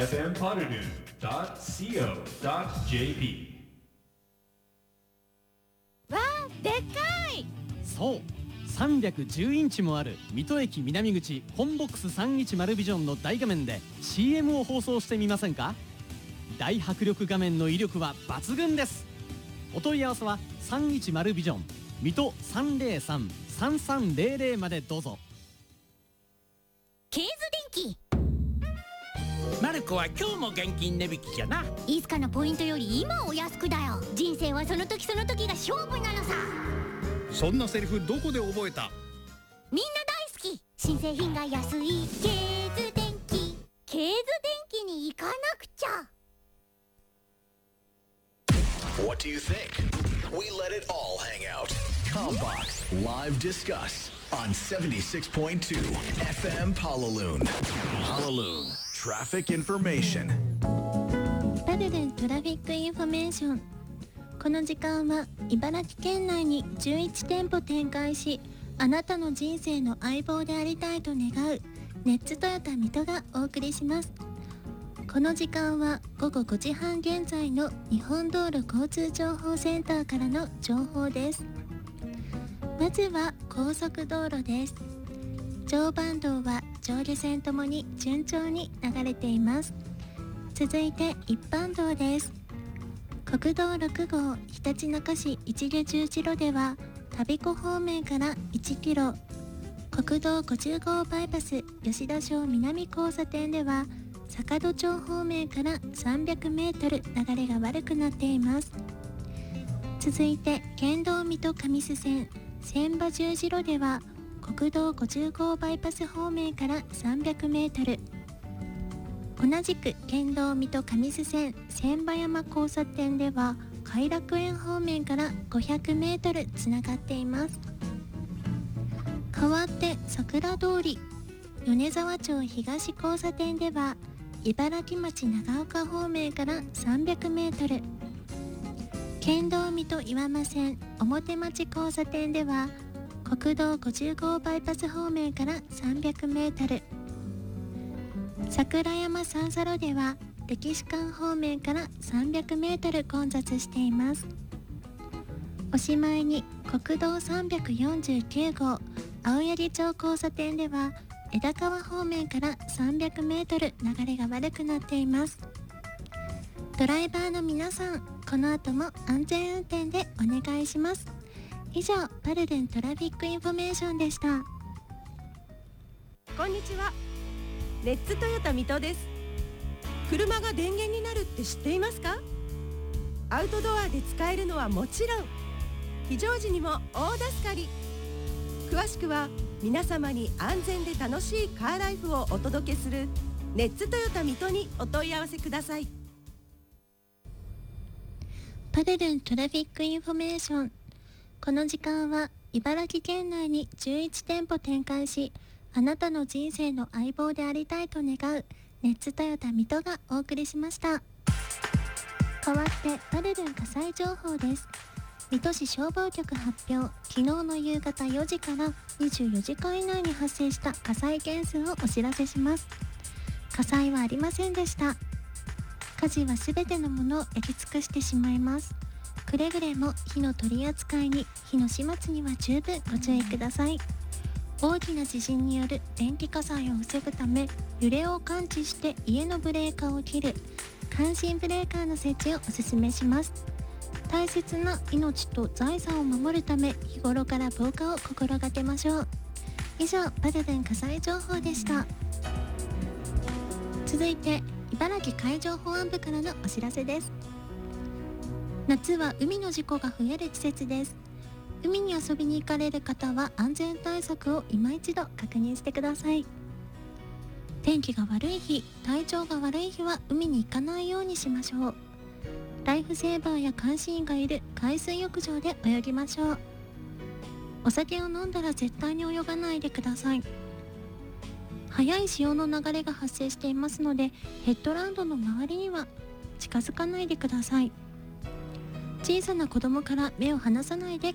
fmpoddernoon.co.jp。 わあ、でっかい。 そう、310インチもある水戸駅南口コンボックス310ビジョンの大画面で CM を放送してみませんか？大迫力画面の威力は抜群です。お問い合わせは310ビジョン水戸303-3300までどうぞ。 ケーズ電気。 マルコは今日も現金値引きじゃな。 いつかのポイントより今お安くだよ。人生はその時その時が勝負なのさ。 そんなセリフどこで覚えた？ みんな大好き。新製品が安いケーズ電気。ケーズ電気に行かなくちゃ。 What do you think? We let it all hang out. Combox Live Discuss on 76.2 FM Pallaloon. Pallaloon Traffic Information。 パルルントラフィックインフォメーション。この時間は茨城県内に11店舗展開し、あなたの人生の相棒でありたいと願うネッツトヨタ水戸がお送りします。この時間は午後5時半現在の日本道路交通情報センターからの情報です。まずは高速道路です。常磐道は上下線ともに順調に流れています。続いて一般道です。国道6号ひたちなか市一下十字路では田彦方面から1キロ、国道50号バイパス吉田小南交差点では坂戸町方面から300メートル流れが悪くなっています。続いて県道水戸上須線千葉十字路では国道50号バイパス方面から300メートル、同じく県道水戸上須線千葉山交差点では偕楽園方面から500メートルつながっています。代わって桜通り米沢町東交差点では茨城町長岡方面から300メートル、県道水戸岩間線表町交差点では国道50号バイパス方面から300メートル、桜山三叉路では歴史館方面から300メートル混雑しています。おしまいに国道349号青柳町交差点では枝川方面から300メートル流れが悪くなっています。ドライバーの皆さん、この後も安全運転でお願いします。以上、パルルントラフィックインフォメーションでした。 こんにちは。レッツトヨタ水戸です。車が電源になるって知っていますか？アウトドアで使えるのはもちろん、非常時にも大助かり。詳しくは皆様に安全で楽しいカーライフをお届けするネッツトヨタ水戸にお問い合わせください。 パルルントラフィックインフォメーション。この時間は茨城県内に11店舗展開し、あなたの人生の相棒でありたいと願うネッツトヨタ水戸がお送りしました。代わってパルルン火災情報です。水戸市消防局発表、昨日の夕方4時から24時間以内に発生した火災件数をお知らせします。火災はありませんでした。火事はすべてのものを焼き尽くしてしまいます。くれぐれも火の取り扱いに、火の始末には十分ご注意ください。大きな地震による電気火災を防ぐため、揺れを感知して家のブレーカーを切る感震ブレーカーの設置をお勧めします。大切な命と財産を守るため、日頃から防火を心がけましょう。以上、パルルン火災情報でした。続いて茨城海上保安部からのお知らせです。夏は海の事故が増える季節です。海に遊びに行かれる方は安全対策を今一度確認してください。天気が悪い日、体調が悪い日は海に行かないようにしましょう。ライフセーバーや監視員がいる海水浴場で泳ぎましょう。お酒を飲んだら絶対に泳がないでください。速い潮の流れが発生していますので、ヘッドランドの周りには近づかないでください。小さな子供から目を離さないで